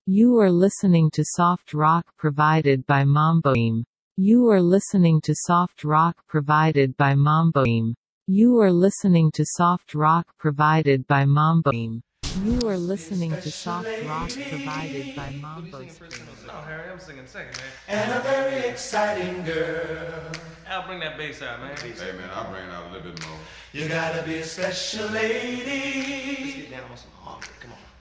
You are listening to soft rock provided by Mamboim. You are listening to soft rock provided by Mamboim. You are listening to soft rock provided by Mamboim. You are listening to soft rock provided by Mambo Stream. No, Harry, I'm singing second, man. And a very exciting girl. Al, bring that bass out, man. Hey man, I'll bring it out a little bit more. You gotta be a special lady. Let's get down on some harmony. Come on.